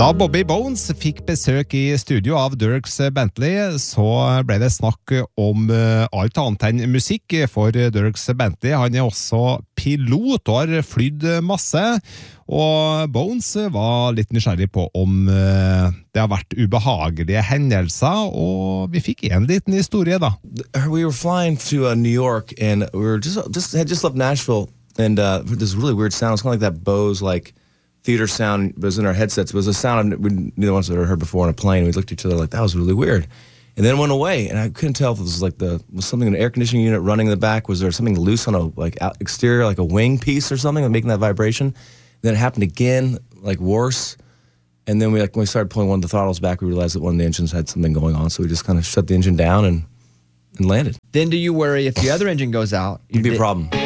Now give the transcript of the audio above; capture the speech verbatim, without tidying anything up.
Da Bobby Bones fikk besøk i studio av Dierks Bentley, så ble det snakk om alt annet enn musikk for Dierks Bentley. Han er også pilot og har flydd masse, og Bones var litt nysgjerrig på om det har vært ubehagelige hendelser, og vi fikk en liten historie da. We were flying to uh, New York, and we were just, just had just left Nashville, and uh, this really weird sound. It's kind of like that Bose, like, theater sound was in our headsets. It was a sound we neither one of us had ever heard before on a plane. We looked at each other like, that was really weird. And then it went away, and I couldn't tell if it was like the was something in an air conditioning unit running in the back. Was there something loose on a like out, exterior, like a wing piece or something, like making that vibration? And then it happened again, like worse. And then we like when we started pulling one of the throttles back, we realized that one of the engines had something going on. So we just kind of shut the engine down and and landed. Then do you worry if the other engine goes out? It'd be a problem.